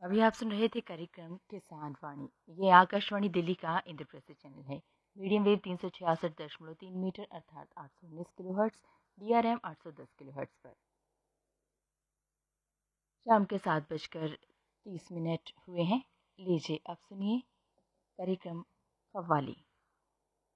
अभी आप सुन रहे थे कार्यक्रम किसान वाणी। ये आकाशवाणी दिल्ली का इंद्रप्रस्थ चैनल है। मीडियम वेव 366.3 मीटर अर्थात 819 किलोहर्ट्ज, DRM 810 किलोहर्ट्ज पर। शाम के 7:30 हुए हैं। लीजिए अब सुनिए कार्यक्रम कव्वाली।